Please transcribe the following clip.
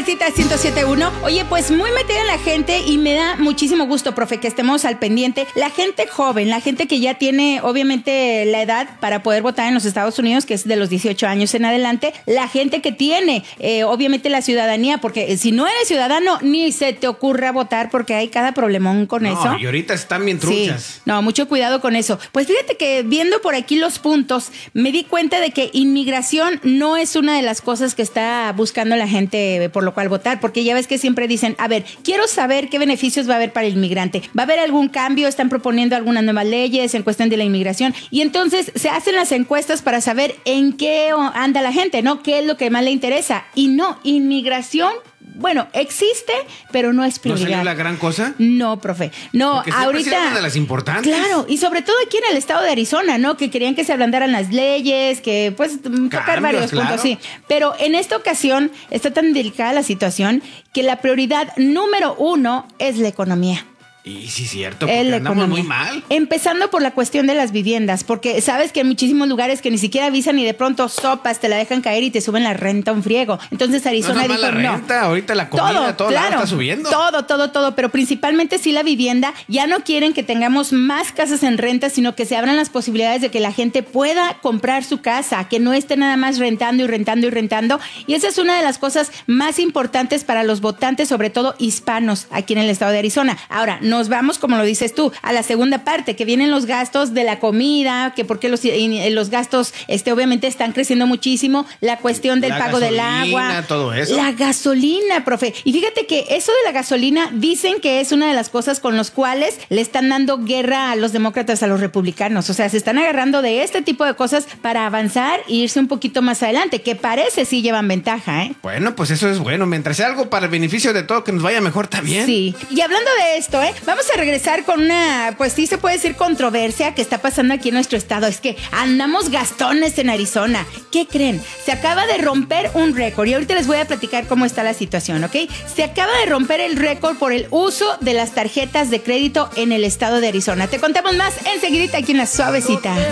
Suavecita 107.1. Oye, pues muy metida en la gente y me da muchísimo gusto, profe, que estemos al pendiente. La gente joven, la gente que ya tiene obviamente la edad para poder votar en los Estados Unidos, que es de los 18 años en adelante. La gente que tiene obviamente la ciudadanía, porque si no eres ciudadano, ni se te ocurra votar porque hay cada problemón con eso. Y ahorita están bien truchas. Sí. No, mucho cuidado con eso. Pues fíjate que viendo por aquí los puntos, me di cuenta de que inmigración no es una de las cosas que está buscando la gente por lo cual votar, porque ya ves que siempre dicen, a ver, quiero saber qué beneficios va a haber para el inmigrante. ¿Va a haber algún cambio? ¿Están proponiendo algunas nuevas leyes en cuestión de la inmigración? Y entonces se hacen las encuestas para saber en qué anda la gente, ¿no? ¿Qué es lo que más le interesa? Y no, inmigración, bueno, existe, pero no es prioridad. ¿No salió la gran cosa? No, profe. No, porque ahorita. Es una de las importantes. Claro, y sobre todo aquí en el estado de Arizona, ¿no? Que querían que se ablandaran las leyes, que pues tocar varios puntos, sí. Pero en esta ocasión está tan delicada la situación que la prioridad número 1 es la economía. Y sí, cierto, porque andamos muy mal. Empezando por la cuestión de las viviendas, porque sabes que hay muchísimos lugares que ni siquiera avisan y de pronto sopas, te la dejan caer y te suben la renta un friego. Entonces Arizona dijo, la renta, ahorita la comida, todo claro, está subiendo. Todo, pero principalmente sí la vivienda. Ya no quieren que tengamos más casas en renta, sino que se abran las posibilidades de que la gente pueda comprar su casa, que no esté nada más rentando. Y esa es una de las cosas más importantes para los votantes, sobre todo hispanos, aquí en el estado de Arizona. Ahora, nos vamos, como lo dices tú, a la segunda parte, que vienen los gastos de la comida, que porque los gastos obviamente están creciendo muchísimo, la cuestión del pago del agua, todo eso. La gasolina, profe. Y fíjate que eso de la gasolina dicen que es una de las cosas con los cuales le están dando guerra a los demócratas, a los republicanos. O sea, se están agarrando de este tipo de cosas para avanzar e irse un poquito más adelante, que parece sí llevan ventaja, ¿eh? Bueno, pues eso es bueno. Mientras sea algo para el beneficio de todo, que nos vaya mejor también. Sí. Y hablando de esto, vamos a regresar con una, pues sí se puede decir controversia que está pasando aquí en nuestro estado. Es que andamos gastones en Arizona. ¿Qué creen? Se acaba de romper un récord y ahorita les voy a platicar cómo está la situación, ¿ok? Se acaba de romper el récord por el uso de las tarjetas de crédito en el estado de Arizona. Te contamos más enseguidita aquí en La Suavecita.